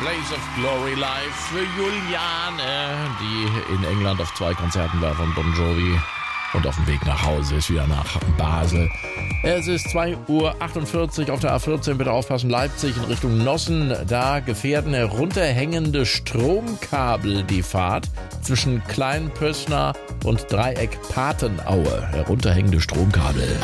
Blaze of Glory live für Juliane, die in England auf 2 Konzerten war von Bon Jovi und auf dem Weg nach Hause ist, wieder nach Basel. Es ist 2:48 Uhr auf der A14, bitte aufpassen, Leipzig in Richtung Nossen. Da gefährden herunterhängende Stromkabel die Fahrt zwischen Kleinpößner und Dreieck Patenaue. Herunterhängende Stromkabel.